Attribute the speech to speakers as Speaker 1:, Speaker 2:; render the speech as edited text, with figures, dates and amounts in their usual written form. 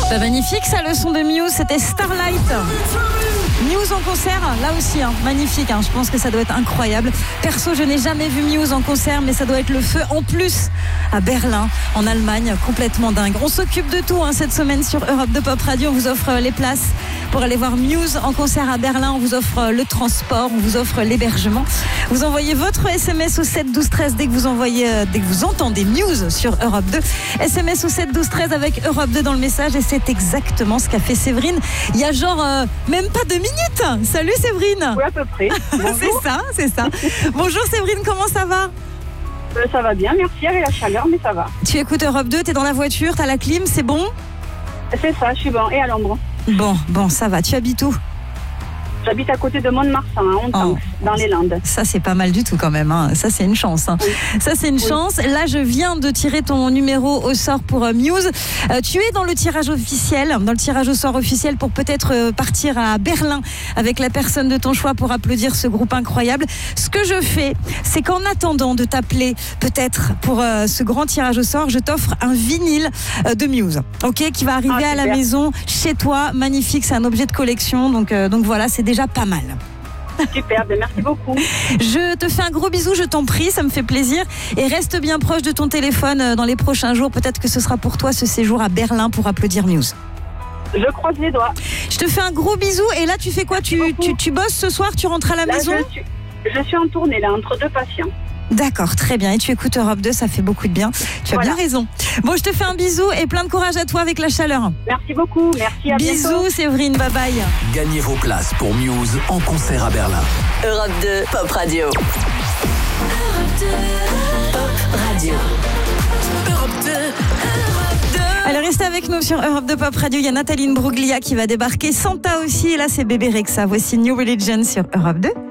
Speaker 1: Bah, magnifique, ça, le son de Muse, c'était Starlight. Muse en concert, là aussi, magnifique. Je pense que ça doit être incroyable. Perso, je n'ai jamais vu Muse en concert, mais ça doit être le feu. En plus, à Berlin, en Allemagne, complètement dingue. On s'occupe de tout cette semaine sur Europe 2 Pop Radio. On vous offre les places pour aller voir Muse en concert à Berlin. On vous offre le transport, on vous offre l'hébergement. Vous envoyez votre SMS au 7 12 13 dès que vous entendez Muse sur Europe 2. SMS au 7 12 13 avec Europe 2 dans le message, et c'est exactement ce qu'a fait Séverine. Il y a même pas 2 minutes. Salut Séverine.
Speaker 2: Oui, à peu près.
Speaker 1: c'est ça. Bonjour Séverine, comment ça va?
Speaker 2: Ça va bien, merci, avec la chaleur, mais ça va.
Speaker 1: Tu écoutes Europe 2, t'es dans la voiture, t'as la clim, c'est bon?
Speaker 2: C'est ça, je suis bon, et à l'ombre.
Speaker 1: Bon, ça va. Tu habites où?
Speaker 2: J'habite à côté de Mont-de-Marsan, à Hontanx, dans les Landes.
Speaker 1: Ça, c'est pas mal du tout quand même. Ça, c'est une chance.
Speaker 2: Oui.
Speaker 1: Ça, c'est une chance. Là, je viens de tirer ton numéro au sort pour Muse. Tu es dans le tirage au sort officiel pour peut-être partir à Berlin avec la personne de ton choix pour applaudir ce groupe incroyable. Ce que je fais, c'est qu'en attendant de t'appeler peut-être pour ce grand tirage au sort, je t'offre un vinyle de Muse, qui va arriver à la maison, chez toi. Magnifique, c'est un objet de collection. Donc voilà, c'est déjà pas mal.
Speaker 2: Super, merci beaucoup.
Speaker 1: Je te fais un gros bisou, je t'en prie, ça me fait plaisir. Et reste bien proche de ton téléphone dans les prochains jours. Peut-être que ce sera pour toi ce séjour à Berlin pour applaudir Muse.
Speaker 2: Je croise les doigts.
Speaker 1: Je te fais un gros bisou. Et là, tu fais quoi? Tu bosses ce soir? Tu rentres à la maison?
Speaker 2: Je suis en tournée, là, entre 2 patients.
Speaker 1: D'accord, très bien. Et tu écoutes Europe 2, ça fait beaucoup de bien. Tu as bien raison. Bon, je te fais un bisou et plein de courage à toi avec la chaleur.
Speaker 2: Merci beaucoup, merci, à bientôt.
Speaker 1: Bisous Séverine, bye bye.
Speaker 3: Gagnez vos places pour Muse en concert à Berlin.
Speaker 4: Europe 2 Pop Radio. Europe 2 Pop Radio. Europe 2.
Speaker 1: Allez, restez avec nous sur Europe 2 Pop Radio. Il y a Nathalie Bruglia qui va débarquer. Santa aussi. Et là, c'est Bébé Rexha. Voici New Religion sur Europe 2.